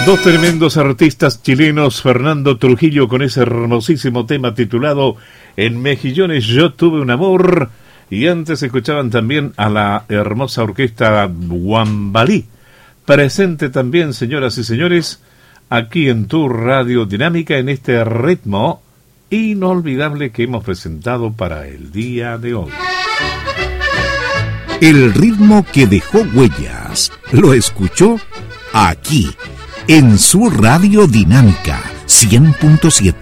Dos tremendos artistas chilenos, Fernando Trujillo con ese hermosísimo tema titulado En Mejillones yo tuve un amor, y antes escuchaban también a la hermosa orquesta Guambalí, presente también, señoras y señores, aquí en tu Radio Dinámica, en este ritmo inolvidable que hemos presentado para el día de hoy. El ritmo que dejó huellas, lo escuchó aquí, en su Radio Dinámica 100.7.